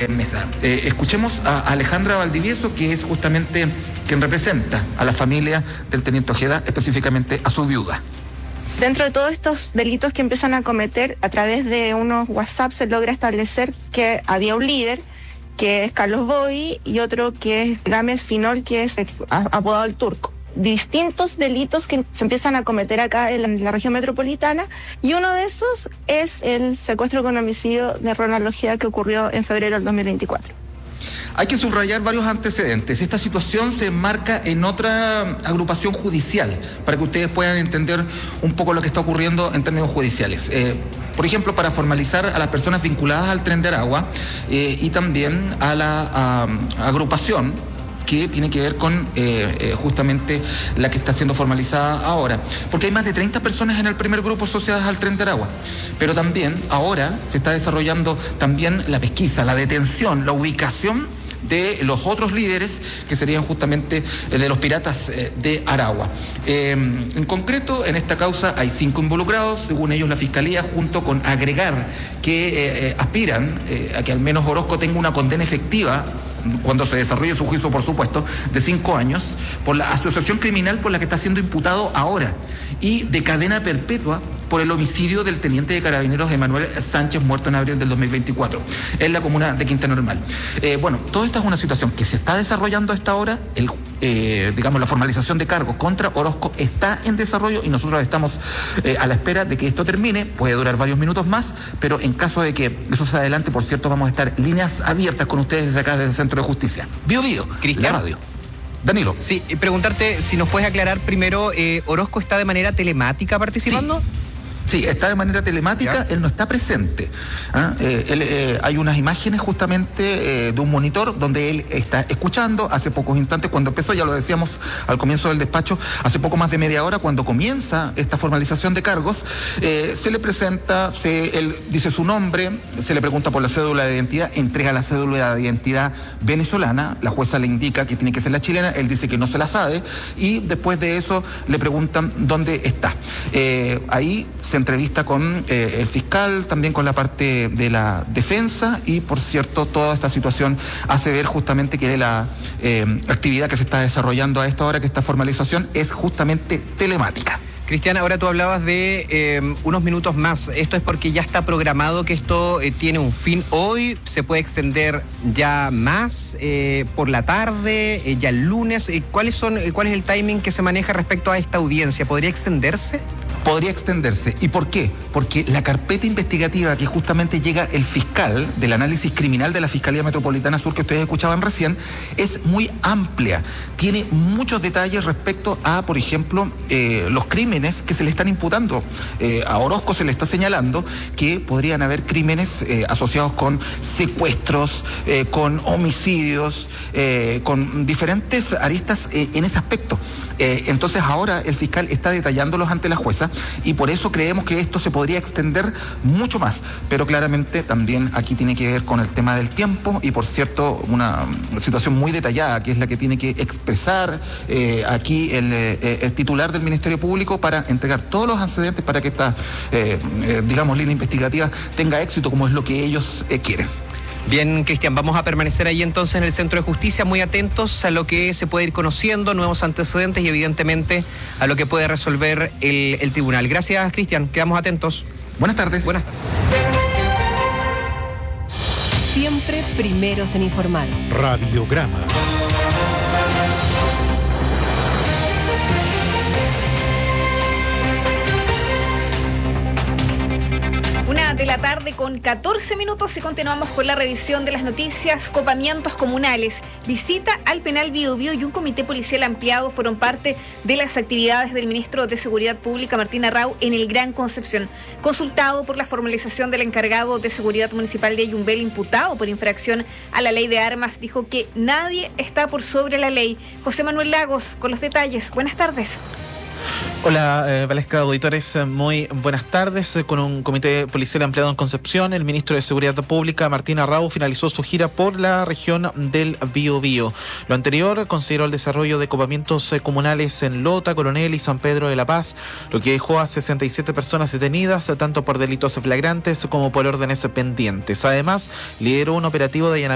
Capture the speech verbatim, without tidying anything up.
mesa. Eh, escuchemos a Alejandra Valdivieso, que es justamente quien representa a la familia del teniente Ojeda, específicamente a su viuda. Dentro de todos estos delitos que empiezan a cometer, a través de unos WhatsApp se logra establecer que había un líder, que es Carlos Boy, y otro que es Gámez Finol, que es apodado el Turco. Distintos delitos que se empiezan a cometer acá en la, en la región metropolitana, y uno de esos es el secuestro con homicidio de Ronald Ojeda, que ocurrió en febrero del dos mil veinticuatro. Hay que subrayar varios antecedentes. Esta situación se enmarca en otra agrupación judicial, para que ustedes puedan entender un poco lo que está ocurriendo en términos judiciales. Eh, por ejemplo, para formalizar a las personas vinculadas al Tren de Aragua eh, y también a la a, agrupación que tiene que ver con eh, eh, justamente la que está siendo formalizada ahora. Porque hay más de treinta personas en el primer grupo asociadas al Tren de Aragua. Pero también ahora se está desarrollando también la pesquisa, la detención, la ubicación de los otros líderes, que serían justamente eh, de los piratas eh, de Aragua. Eh, en concreto, en esta causa hay cinco involucrados, según ellos la Fiscalía, junto con agregar que eh, eh, aspiran eh, a que al menos Orozco tenga una condena efectiva cuando se desarrolle su juicio, por supuesto, de cinco años, por la asociación criminal por la que está siendo imputado ahora, y de cadena perpetua por el homicidio del teniente de carabineros Emanuel Sánchez, muerto en abril del dos mil veinticuatro, en la comuna de Quinta Normal. Eh, bueno, toda esta es una situación que se está desarrollando a esta hora. El, eh, digamos, la formalización de cargos contra Orozco está en desarrollo y nosotros estamos eh, a la espera de que esto termine. Puede durar varios minutos más, pero en caso de que eso se adelante, por cierto, vamos a estar líneas abiertas con ustedes desde acá, desde el Centro de Justicia. Bio Bio, Cristian. la radio. Danilo. Sí, preguntarte si nos puedes aclarar primero, eh, ¿Orozco está de manera telemática participando? Sí. Sí, está de manera telemática, ¿ya? Él no está presente. ¿Ah? Eh, él, eh, hay unas imágenes justamente eh, de un monitor donde él está escuchando. Hace pocos instantes, cuando empezó, ya lo decíamos al comienzo del despacho, hace poco más de media hora, cuando comienza esta formalización de cargos, eh, se le presenta, se, él dice su nombre, se le pregunta por la cédula de identidad, entrega la cédula de identidad venezolana, la jueza le indica que tiene que ser la chilena, él dice que no se la sabe, y después de eso le preguntan dónde está. Eh, ahí se entrevista con eh, el fiscal, también con la parte de la defensa, y por cierto toda esta situación hace ver justamente que la eh, actividad que se está desarrollando a esta hora, que esta formalización es justamente telemática. Cristian, ahora tú hablabas de eh, unos minutos más. ¿Esto es porque ya está programado que esto eh, tiene un fin hoy? ¿Se puede extender ya más eh, por la tarde, eh, ya el lunes? Eh, ¿Cuáles son, eh, ¿Cuál es el timing que se maneja respecto a esta audiencia? ¿Podría extenderse? Podría extenderse. ¿Y por qué? Porque la carpeta investigativa que justamente llega el fiscal del análisis criminal de la Fiscalía Metropolitana Sur, que ustedes escuchaban recién, es muy amplia. Tiene muchos detalles respecto a, por ejemplo, eh, los crímenes que se le están imputando. Eh, a Orozco se le está señalando que podrían haber crímenes eh, asociados con secuestros, eh, con homicidios, eh, con diferentes aristas eh, en ese aspecto. Eh, entonces ahora el fiscal está detallándolos ante la jueza y por eso creemos que esto se podría extender mucho más, pero claramente también aquí tiene que ver con el tema del tiempo y, por cierto, una situación muy detallada que es la que tiene que expresar eh, aquí el, eh, el titular del Ministerio Público para entregar todos los antecedentes para que esta, eh, eh, digamos, línea investigativa tenga éxito, como es lo que ellos eh, quieren. Bien, Cristian, vamos a permanecer ahí entonces en el Centro de Justicia, muy atentos a lo que se puede ir conociendo, nuevos antecedentes y evidentemente a lo que puede resolver el, el tribunal. Gracias, Cristian, quedamos atentos. Buenas tardes. Buenas tardes. Siempre primeros en informar. Radiograma. Una de la tarde con catorce minutos y continuamos con la revisión de las noticias. Copamientos comunales, visita al penal Bio Bio y un comité policial ampliado fueron parte de las actividades del ministro de Seguridad Pública, Martín Arrau, en el Gran Concepción. Consultado por la formalización del encargado de Seguridad Municipal de Ayumbel, imputado por infracción a la ley de armas, dijo que nadie está por sobre la ley. José Manuel Lagos, con los detalles. Buenas tardes. Hola, eh, Valesca, auditores, muy buenas tardes. Eh, con un comité policial ampliado en Concepción, el ministro de Seguridad Pública, Martín Arrau, finalizó su gira por la región del Bio Bio. Lo anterior consideró el desarrollo de copamientos eh, comunales en Lota, Coronel y San Pedro de la Paz, lo que dejó a sesenta y siete personas detenidas, tanto por delitos flagrantes como por órdenes pendientes. Además, lideró un operativo de allanamiento